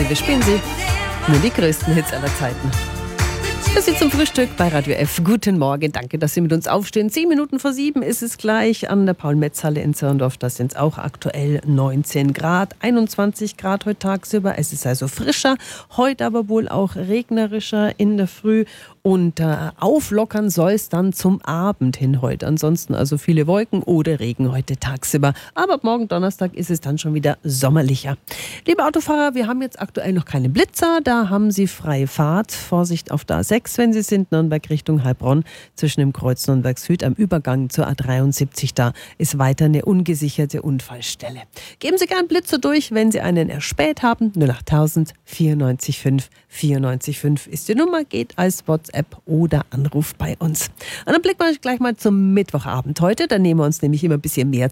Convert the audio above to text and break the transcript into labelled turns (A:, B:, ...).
A: wir spielen sie. Nur die größten Hits aller Zeiten. Das ist zum Frühstück bei Radio F. Guten Morgen, danke, dass Sie mit uns aufstehen. 7:07 ist es gleich an der Paul-Metz-Halle in Zirndorf. Da sind es auch aktuell 19 Grad, 21 Grad heute tagsüber. Es ist also frischer, heute aber wohl auch regnerischer in der Früh. Und auflockern soll es dann zum Abend hin heute. Ansonsten also viele Wolken oder Regen heute tagsüber. Aber ab morgen Donnerstag ist es dann schon wieder sommerlicher. Liebe Autofahrer, wir haben jetzt aktuell noch keine Blitzer. Da haben Sie freie Fahrt. Vorsicht auf der A6, wenn Sie sind. Nürnberg Richtung Heilbronn. Zwischen dem Kreuz Nürnberg Süd am Übergang zur A73. Da ist weiter eine ungesicherte Unfallstelle. Geben Sie gern Blitzer durch, wenn Sie einen erspäht haben. 08000 94 5 94 5 ist die Nummer. Geht als WhatsApp oder Anruf bei uns. Und dann blicken wir gleich mal zum Mittwochabend heute. Da nehmen wir uns nämlich immer ein bisschen mehr